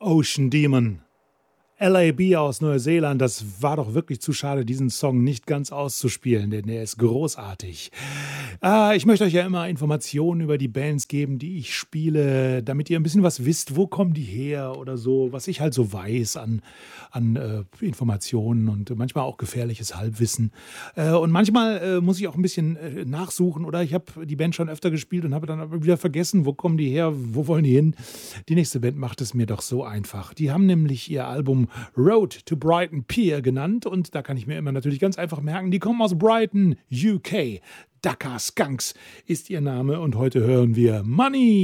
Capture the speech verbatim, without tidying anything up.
Ocean Demon. L A B aus Neuseeland, das war doch wirklich zu schade, diesen Song nicht ganz auszuspielen, denn er ist großartig. Ah, ich möchte euch ja immer Informationen über die Bands geben, die ich spiele, damit ihr ein bisschen was wisst, wo kommen die her oder so, was ich halt so weiß an, an äh, Informationen und manchmal auch gefährliches Halbwissen. Äh, und manchmal äh, muss ich auch ein bisschen äh, nachsuchen oder ich habe die Band schon öfter gespielt und habe dann aber wieder vergessen, wo kommen die her, wo wollen die hin. Die nächste Band macht es mir doch so einfach. Die haben nämlich ihr Album Road to Brighton Pier genannt und da kann ich mir immer natürlich ganz einfach merken, die kommen aus Brighton, U K. Dakar Skunks ist ihr Name und heute hören wir Money.